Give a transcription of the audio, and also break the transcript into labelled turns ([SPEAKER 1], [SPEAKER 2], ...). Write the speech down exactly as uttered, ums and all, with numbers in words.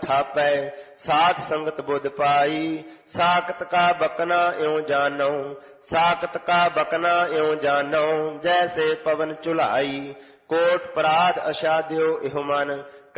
[SPEAKER 1] ਥਾਪੈ ਸਾਧ ਸੰਗਤ ਬੁੱਧ ਪਾਈ। ਸਾਖਤ ਕਾ ਬਕਨਾ ਇਉ ਜਾਨਉ ਸਾਖਤ ਕਾ ਬਕਨਾ ਇਉ ਜਾਨਉ ਜੈਸੇ ਪਵਨ ਝੁਲਾਈ। ਕੋਟ ਪਰਾਧ ਅਸਾਧਿਓ ਇਹੁ ਮਨ